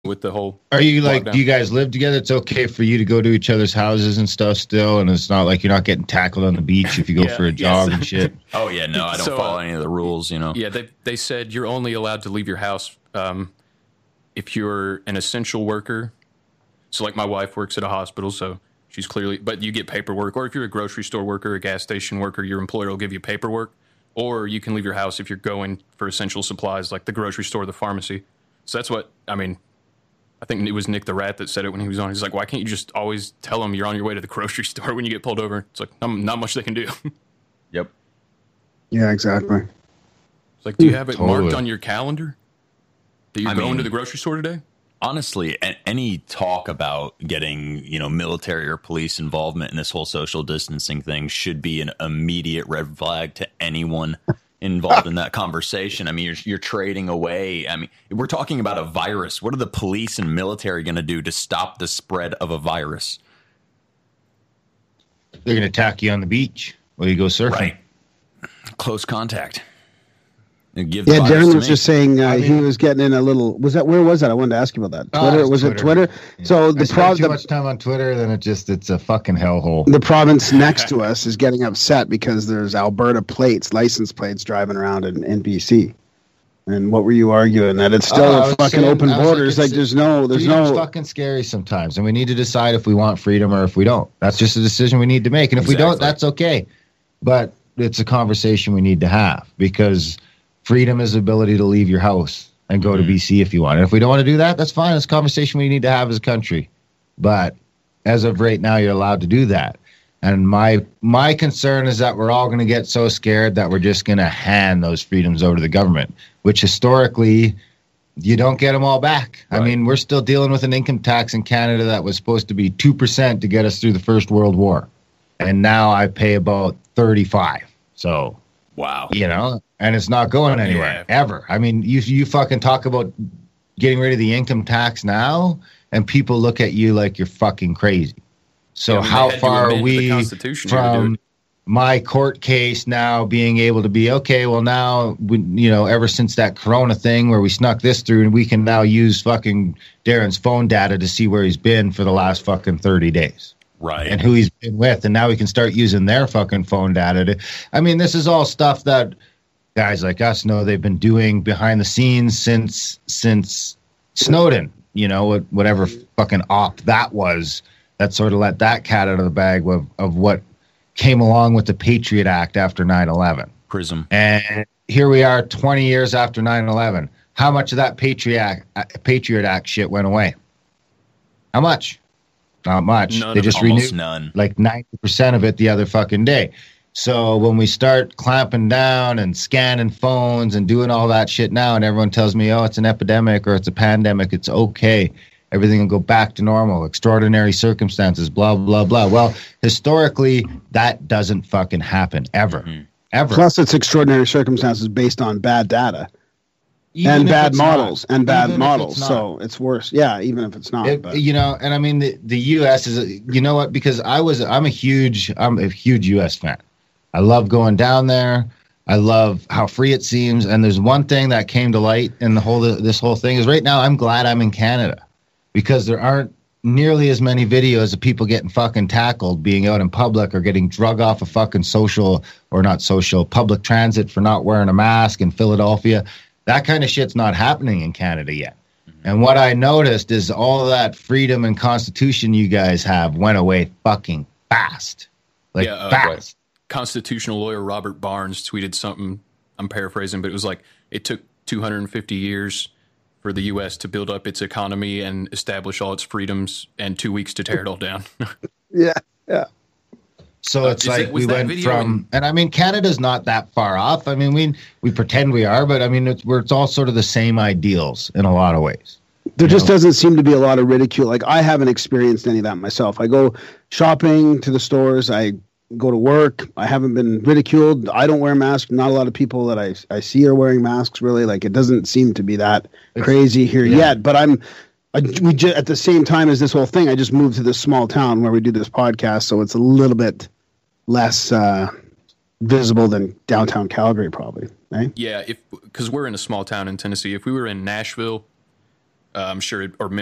with the whole. Are you like, lockdown. do you guys live together? It's okay for you to go to each other's houses and stuff still, and it's not like you're not getting tackled on the beach if you go for a jog and shit. Oh yeah, no, I don't follow any of the rules, you know. Yeah, they said you're only allowed to leave your house if you're an essential worker. So like my wife works at a hospital, so she's clearly, but you get paperwork. Or if you're a grocery store worker, a gas station worker, your employer will give you paperwork. Or you can leave your house if you're going for essential supplies like the grocery store, the pharmacy. So that's what, I mean, I think it was Nick the Rat that said it when he was on. He's like, why can't you just always tell them you're on your way to the grocery store when you get pulled over? It's like, not much they can do. Yep. Yeah, exactly. It's like, do you have it Totally. marked on your calendar that you're going to the grocery store today? Honestly, any talk about getting, military or police involvement in this whole social distancing thing should be an immediate red flag to anyone involved in that conversation. I mean, you're trading away. I mean, we're talking about a virus. What are the police and military going to do to stop the spread of a virus? They're going to attack you on the beach while you go surfing. Right. Close contact. Darren was just saying he was getting in a little. Where was that? I wanted to ask you about that. Twitter? Was it Twitter? Yeah. So the too much time on Twitter, then it's a fucking hellhole. The province next to us is getting upset because there's Alberta license plates driving around in BC. And what were you arguing? That it's still fucking open borders. Like there's no. Fucking scary sometimes, and we need to decide if we want freedom or if we don't. That's just a decision we need to make, and if we don't, that's okay. But it's a conversation we need to have because freedom is the ability to leave your house and go to BC if you want. And if we don't want to do that, that's fine. It's a conversation we need to have as a country. But as of right now, you're allowed to do that. And my concern is that we're all going to get so scared that we're just going to hand those freedoms over to the government, which historically, you don't get them all back. Right. I mean, we're still dealing with an income tax in Canada that was supposed to be 2% to get us through the First World War. And now I pay about 35. So, wow. And it's not going anywhere, ever. I mean, you fucking talk about getting rid of the income tax now, and people look at you like you're fucking crazy. So how far are we from my court case now being able to be, okay, well now, ever since that Corona thing where we snuck this through, and we can now use fucking Darren's phone data to see where he's been for the last fucking 30 days. Right. And who he's been with. And now we can start using their fucking phone data. This is all stuff that guys like us know they've been doing behind the scenes since Snowden, whatever fucking op that was, that sort of let that cat out of the bag of what came along with the Patriot Act after 9/11. PRISM. And here we are 20 years after 9/11. How much of that Patriot Act shit went away? How much? Not much. They just renewed none. Like 90% of it the other fucking day. So when we start clamping down and scanning phones and doing all that shit now, and everyone tells me, oh, it's an epidemic or it's a pandemic, it's okay. Everything will go back to normal. Extraordinary circumstances, blah, blah, blah. Well, historically, that doesn't fucking happen ever. Ever. Plus, it's extraordinary circumstances based on bad data. And bad models. So it's worse. Yeah, even if it's not. And I mean, the U.S. is, because I'm a huge U.S. fan. I love going down there. I love how free it seems. And there's one thing that came to light in this whole thing is right now I'm glad I'm in Canada because there aren't nearly as many videos of people getting fucking tackled, being out in public or getting drug off of fucking public transit for not wearing a mask in Philadelphia. That kind of shit's not happening in Canada yet. And what I noticed is all that freedom and constitution you guys have went away fucking fast. Fast. Constitutional lawyer Robert Barnes tweeted something, I'm paraphrasing, but it was like, it took 250 years for the U.S. to build up its economy and establish all its freedoms and 2 weeks to tear it all down. Yeah. So it's like we went from, and I mean, Canada's not that far off. I mean, we pretend we are, but I mean, it's all sort of the same ideals in a lot of ways. There just doesn't seem to be a lot of ridicule. Like, I haven't experienced any of that myself. I go shopping to the stores. I go to work. I haven't been ridiculed. I don't wear masks. Not a lot of people that I see are wearing masks, really. Like, it doesn't seem to be that crazy here yet. But we just, at the same time as this whole thing, I just moved to this small town where we do this podcast, so it's a little bit less visible than downtown Calgary, probably. Right? Yeah, because we're in a small town in Tennessee. If we were in Nashville, I'm sure, or